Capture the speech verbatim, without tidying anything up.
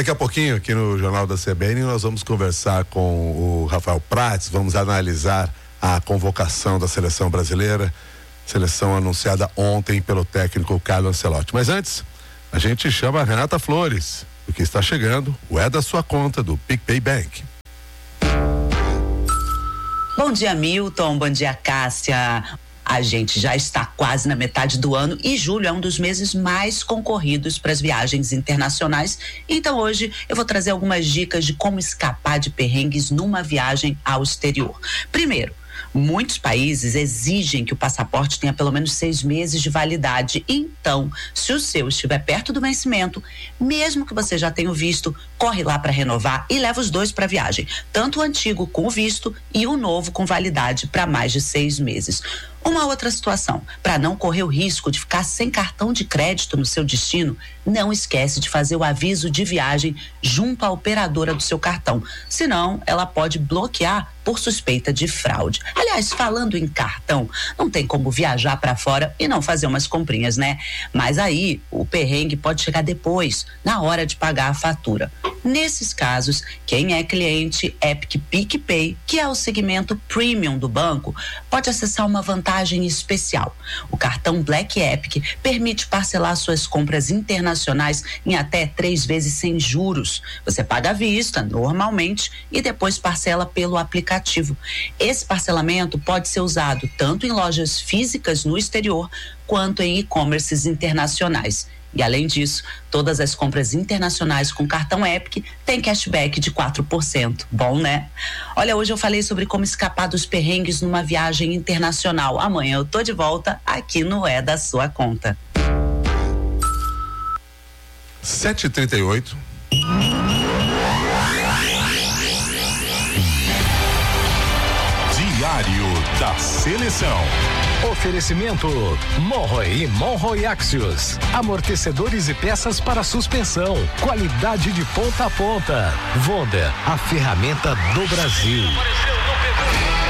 Daqui a pouquinho, aqui no Jornal da C B N, nós vamos conversar com o Rafael Prats, vamos analisar a convocação da seleção brasileira, seleção anunciada ontem pelo técnico Carlo Ancelotti. Mas antes, a gente chama a Renata Flores, porque está chegando o É da Sua Conta, do PicPay Bank. Bom dia, Milton, bom dia, Cássia. A gente já está quase na metade do ano e julho é um dos meses mais concorridos para as viagens internacionais. Então hoje eu vou trazer algumas dicas de como escapar de perrengues numa viagem ao exterior. Primeiro, muitos países exigem que o passaporte tenha pelo menos seis meses de validade. Então, se o seu estiver perto do vencimento, mesmo que você já tenha o visto, corre lá para renovar e leva os dois para a viagem. Tanto o antigo com o visto e o novo com validade para mais de seis meses. Uma outra situação, para não correr o risco de ficar sem cartão de crédito no seu destino, não esquece de fazer o aviso de viagem junto à operadora do seu cartão. Senão, ela pode bloquear por suspeita de fraude. Aliás, falando em cartão, não tem como viajar para fora e não fazer umas comprinhas, né? Mas aí, o perrengue pode chegar depois, na hora de pagar a fatura. Nesses casos, quem é cliente Epic PicPay, que é o segmento premium do banco, pode acessar uma vantagem especial. O cartão Black Epic permite parcelar suas compras internacionais em até três vezes sem juros. Você paga à vista, normalmente, e depois parcela pelo aplicativo. Esse parcelamento pode ser usado tanto em lojas físicas no exterior, quanto em e-commerces internacionais. E além disso, todas as compras internacionais com cartão Epic têm cashback de quatro por cento. Bom, né? Olha, hoje eu falei sobre como escapar dos perrengues numa viagem internacional. Amanhã eu tô de volta aqui no É da Sua Conta. sete e trinta e oito. Diário da Seleção. Oferecimento Monroe e Monroe Axios. Amortecedores e peças para suspensão. Qualidade de ponta a ponta. Wonder, a ferramenta do Brasil.